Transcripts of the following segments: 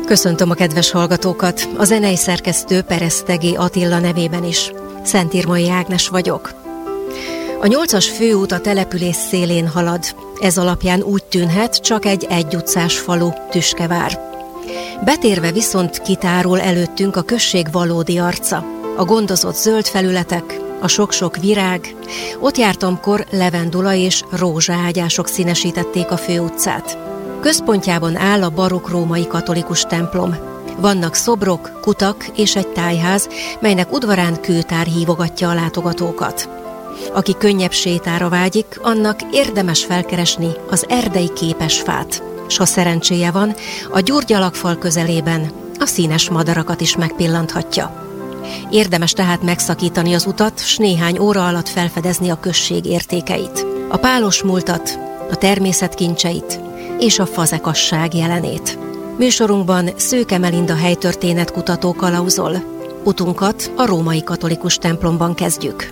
Köszöntöm a kedves hallgatókat, a zenei szerkesztő Peresztegyi Attila nevében is. Szentírmai Ágnes vagyok. A 8-as főút a település szélén halad. Ez alapján úgy tűnhet, csak egy egyutcás falu, Tüskevár. Betérve viszont kitárul előttünk a község valódi arca. A gondozott zöld felületek, a sok-sok virág. Ott jártamkor levendula és rózsaágyások színesítették a főutcát. Központjában áll a barokk római katolikus templom. Vannak szobrok, kutak és egy tájház, melynek udvarán kőtár hívogatja a látogatókat. Aki könnyebb sétára vágyik, annak érdemes felkeresni az erdei képesfát. S ha szerencséje van, a gyurgyalakfal közelében a színes madarakat is megpillanthatja. Érdemes tehát megszakítani az utat, s néhány óra alatt felfedezni a község értékeit. A pálos múltat, a természet kincseit és a fazekasság jelenét. Műsorunkban Szőke Melinda helytörténet kutató kalauzol. Utunkat a római katolikus templomban kezdjük.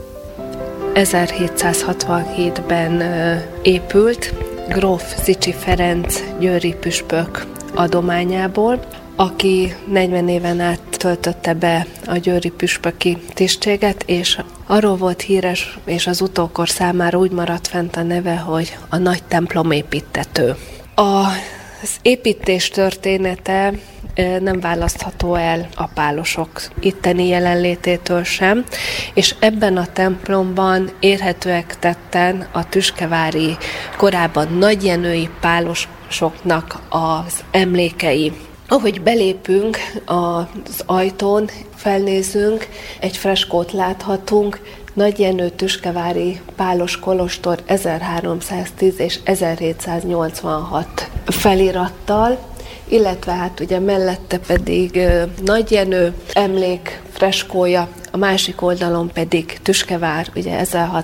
1767-ben épült gróf Zichy Ferenc győri püspök adományából, aki 40 éven át töltötte be a győri püspöki tisztséget, és arról volt híres, és az utókor számára úgy maradt fent a neve, hogy a nagy templom építtető. Az építés története nem választható el a pálosok itteni jelenlététől sem, és ebben a templomban érhetőek tetten a tüskevári, korábban nagyjenői pálosoknak az emlékei. Ahogy belépünk az ajtón, felnézünk, egy freskót láthatunk, Nagyjenő tüskevári pálos kolostor 1310 és 1786 felirattal, illetve hát ugye mellette pedig Nagyjenő emlék freskója, a másik oldalon pedig Tüskevár, ugye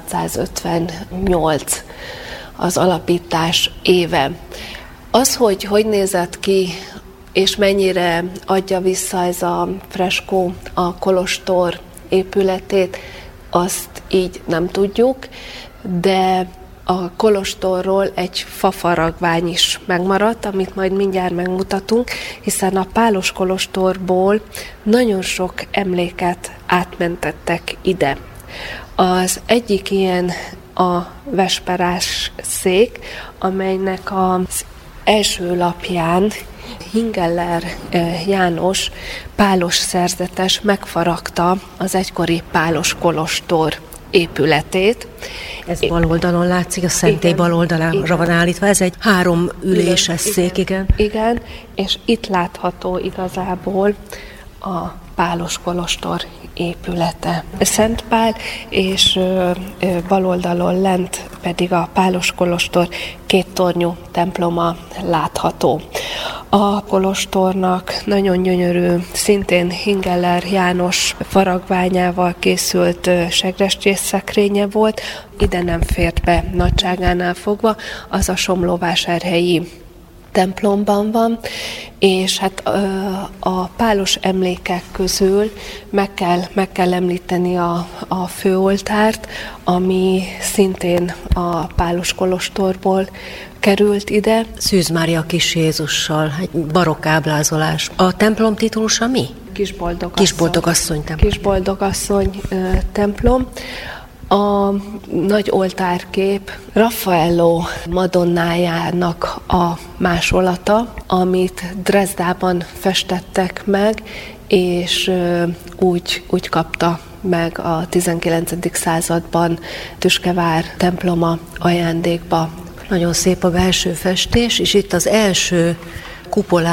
1658 az alapítás éve. Az, hogy nézett ki, és mennyire adja vissza ez a freskó a kolostor épületét, azt így nem tudjuk, de a kolostorról egy fafaragvány is megmaradt, amit majd mindjárt megmutatunk, hiszen a pálos kolostorból nagyon sok emléket átmentettek ide. Az egyik ilyen a vesperás szék, amelynek az első lapján Hingeller János pálos szerzetes megfaragta az egykori pálos kolostor épületét. Ez bal oldalon látszik, a szentély bal oldalára van állítva. Ez egy 3 üléses szék, igen. Igen, és itt látható igazából a pálos kolostor épülete. Szent Pál, és bal oldalon lent pedig a pálos kolostor 2 tornyú temploma látható. A kolostornak nagyon gyönyörű, szintén Hingeller János faragványával készült segrestész szekrénye volt, ide nem fért be nagyságánál fogva, az a somlóvásárhelyi templomban van, és hát a pálos emlékek közül meg kell említeni a főoltárt, ami szintén a pálos kolostorból került ide. Szűz Mária Kis Jézussal, egy barokk ábrázolás. A templom titulusa mi? Kisboldogasszony templom. A nagy oltárkép Raffaello Madonnájának a másolata, amit Dresdában festettek meg, és úgy kapta meg a 19. században Tüskevár temploma ajándékba. Nagyon szép a belső festés, és itt az első kupolá